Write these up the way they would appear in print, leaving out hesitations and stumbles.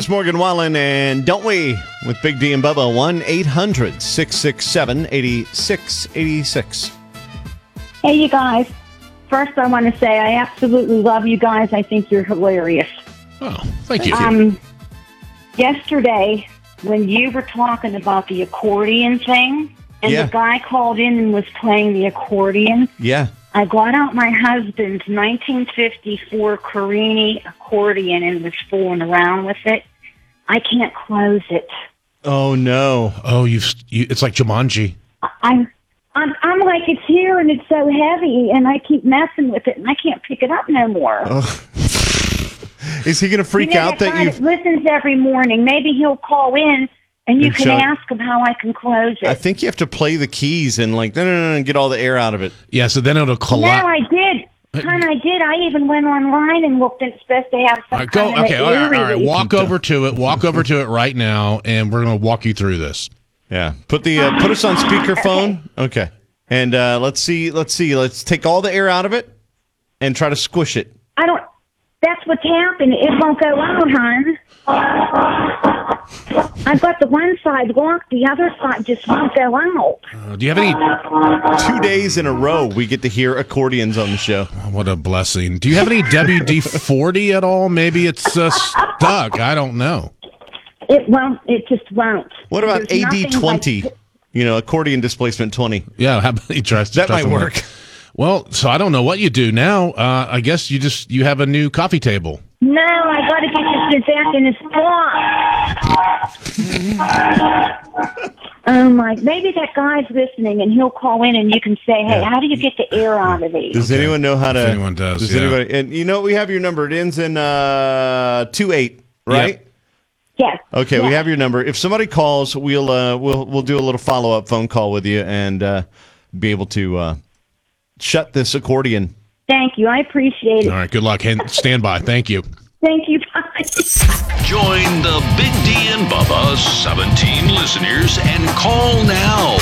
is Morgan Wallen, and don't we? With Big D and Bubba, 1-800-667-8686. Hey, you guys. First, I want to say I absolutely love you guys. I think you're hilarious. Oh, thank you. Yesterday, when you were talking about the accordion thing, and the guy called in and was playing the accordion, I got out my husband's 1954 Carini accordion and was fooling around with it. I can't close it. Oh, no. Oh, it's like Jumanji. I'm like, it's here and it's so heavy, and I keep messing with it, and I can't pick it up no more. Oh. Is he going to freak out that you listens every morning? Maybe he'll call in, and you can ask him how I can close it. I think you have to play the keys and no, get all the air out of it. Yeah, so then it'll collapse. No, I did. I did. I even went online and looked, and it's supposed to have some all right. Walk over to it right now, and we're going to walk you through this. Yeah. Put us on speakerphone. Okay. And let's see. Let's take all the air out of it and try to squish it. That's what's happened. It won't go out, hon. I've got the one side locked. The other side just won't go out. Do you have any... 2 days in a row we get to hear accordions on the show. Oh, what a blessing. Do you have any WD-40 at all? Maybe it's stuck. I don't know. It won't. It just won't. What about AD20? Accordion displacement 20. Yeah, how about you try that might work. Well, so I don't know what you do now. I guess you have a new coffee table. No, I got to get this back in its spot. Oh my! Maybe that guy's listening, and he'll call in, and you can say, "Hey, how do you get the air out of these?" Does anyone know how to? If anyone does. Does anybody? And we have your number. It ends in 28, right? Yep. Yes. Okay, we have your number. If somebody calls, we'll do a little follow-up phone call with you and be able to shut this accordion. Thank you. I appreciate it. All right, good luck. Stand by. Thank you. Thank you. Bye. Join the Big D and Bubba 17 listeners and call now.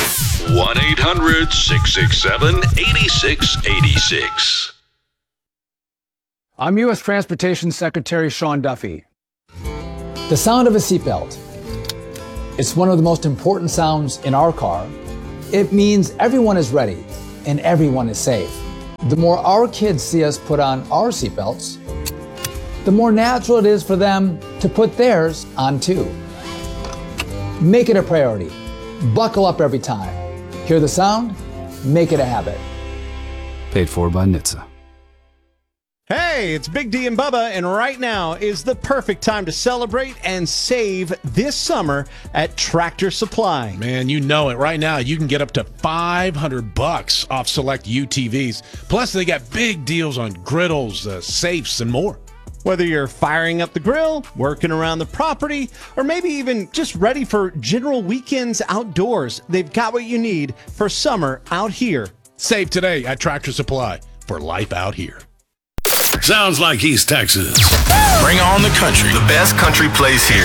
1-800-667-8686. I'm U.S. Transportation Secretary Sean Duffy. The sound of a seatbelt. It's one of the most important sounds in our car. It means everyone is ready and everyone is safe. The more our kids see us put on our seatbelts, the more natural it is for them to put theirs on too. Make it a priority. Buckle up every time. Hear the sound? Make it a habit. Paid for by NHTSA. Hey, it's Big D and Bubba, and right now is the perfect time to celebrate and save this summer at Tractor Supply. Man, you know it. Right now, you can get up to $500 off select UTVs. Plus, they got big deals on griddles, safes, and more. Whether you're firing up the grill, working around the property, or maybe even just ready for general weekends outdoors, they've got what you need for summer out here. Save today at Tractor Supply for life out here. Sounds like East Texas. Bring on the country. The best country plays here.